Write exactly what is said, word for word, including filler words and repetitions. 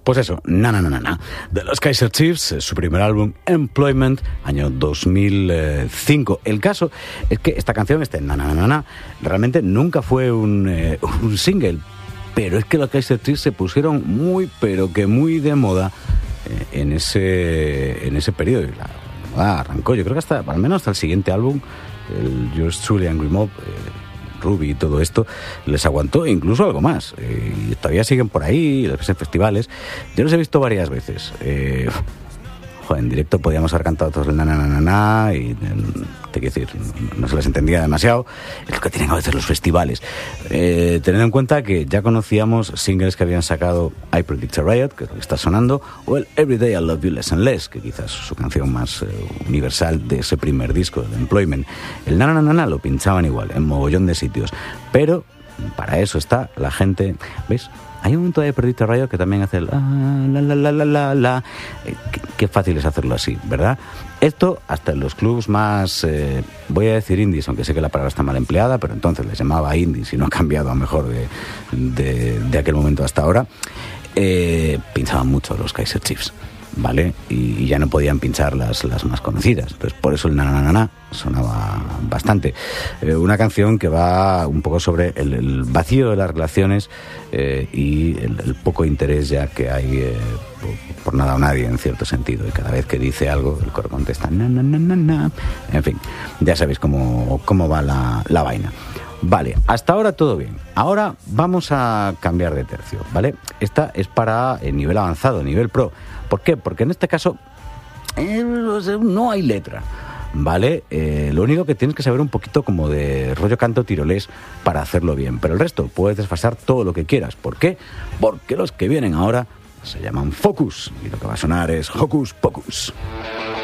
Pues eso, na na na na na, de los Kaiser Chiefs, su primer álbum Employment, año dos mil cinco. El caso es que esta canción, este na na na na na, realmente nunca fue un, eh, un single, pero es que los Kaiser Chiefs se pusieron muy, pero que muy de moda eh, en ese en ese periodo. Y la moda arrancó, yo creo que hasta, al menos hasta el siguiente álbum, el Yours Truly Angry Mob, eh, Ruby y todo esto, les aguantó incluso algo más. Eh, y todavía siguen por ahí, los ves en festivales. Yo los he visto varias veces. Eh, joder, en directo podíamos haber cantado todos el na na na na na y eh, te quiero decir, no se les entendía demasiado. Es lo que tienen a veces los festivales. Eh, tened en cuenta que ya conocíamos singles que habían sacado I Predict a Riot, que es lo que está sonando, o el Every Day I Love You Less and Less, que quizás es su canción más eh, universal de ese primer disco, de Employment. El na na na na lo pinchaban igual en mogollón de sitios, pero para eso está la gente, ¿ves? Hay un momento de Predict a Riot que también hace el la la la la la la. Eh, qué, qué fácil es hacerlo así, ¿verdad? Esto hasta en los clubs más, eh, voy a decir indies, aunque sé que la palabra está mal empleada, pero entonces les llamaba indies y no ha cambiado a mejor de, de, de aquel momento hasta ahora. Eh, pinchaban mucho los Kaiser Chiefs, ¿vale? Y, y ya no podían pinchar las, las más conocidas. Entonces, por eso el na na na na sonaba bastante. Eh, una canción que va un poco sobre el, el vacío de las relaciones eh, y el, el poco interés ya que hay eh, por, por nada o nadie, en cierto sentido. Y cada vez que dice algo, el coro contesta na na na na na. En fin, ya sabéis cómo, cómo va la, la vaina. Vale, hasta ahora todo bien. Ahora vamos a cambiar de tercio, ¿vale? Esta es para el nivel avanzado, nivel pro. ¿Por qué? Porque en este caso eh, no hay letra, ¿vale? Eh, lo único que tienes que saber un poquito como de rollo canto tirolés para hacerlo bien. Pero el resto puedes desfasar todo lo que quieras. ¿Por qué? Porque los que vienen ahora se llaman Focus. Y lo que va a sonar es Hocus Pocus.